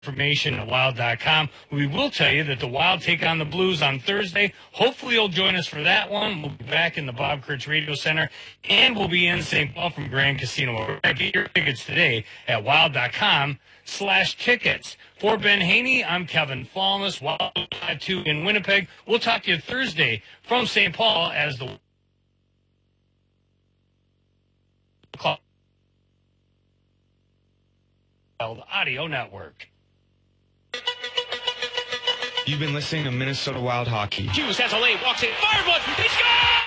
information at wild.com. We will tell you that the Wild take on the Blues on Thursday. Hopefully you'll join us for that one. We'll be back in the Bob Kurtz Radio Center, and we'll be in St. Paul from Grand Casino. Get your tickets today at wild.com/tickets. For Ben Haney, I'm Kevin Fallness, Wild 5-2 in Winnipeg. We'll talk to you Thursday from St. Paul as the Wild Audio Network. You've been listening to Minnesota Wild Hockey. Hughes has a lane, walks in, fired one, he scores!